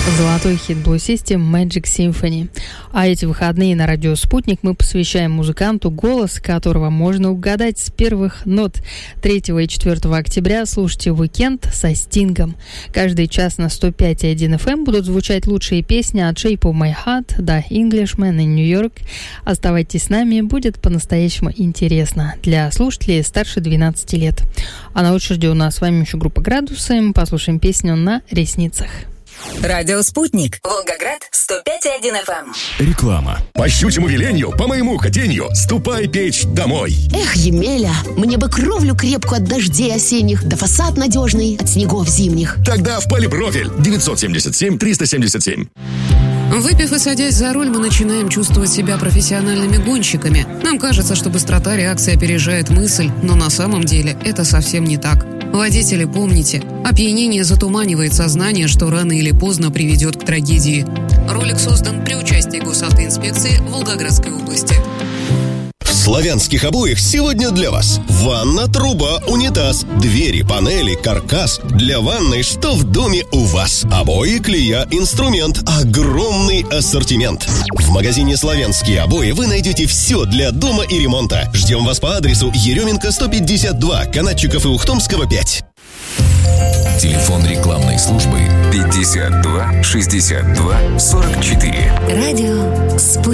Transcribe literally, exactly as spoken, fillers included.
Золотой хит Blue System Magic Symphony. А эти выходные на радио «Спутник» мы посвящаем музыканту, голос которого можно угадать с первых нот. третьего и четвёртого октября слушайте «Уикенд» со Стингом. Каждый час на сто пять и один эф эм будут звучать лучшие песни от Shape of My Heart до Englishman и New York. Оставайтесь с нами, будет по-настоящему интересно для слушателей старше двенадцати лет. А на очереди у нас с вами еще группа «Градусы». Послушаем песню «На ресницах». Радио «Спутник», Волгоград, сто пять и один эф эм. Реклама. По щучьему велению, по моему хотению, ступай печь домой. Эх, Емеля, мне бы кровлю крепкую от дождей осенних, да фасад надежный от снегов зимних. Тогда в полипрофиль девятьсот семьдесят семь триста семьдесят семь. Выпив и садясь за руль, мы начинаем чувствовать себя профессиональными гонщиками. Нам кажется, что быстрота реакции опережает мысль, но на самом деле это совсем не так. Водители, помните, опьянение затуманивает сознание, что рано или поздно приведет к трагедии. Ролик создан при участии госавтоинспекции Волгоградской области. В славянских обоях сегодня для вас ванна, труба, унитаз, двери, панели, каркас. Для ванной что в доме у вас? Обои, клея, инструмент, огромный ассортимент. В магазине «Славянские обои» вы найдете все для дома и ремонта. Ждем вас по адресу Еременко сто пятьдесят два, Канатчиков и Ухтомского пять. Телефон рекламной службы пятьдесят два шестьдесят два сорок четыре. Радио «Спутник».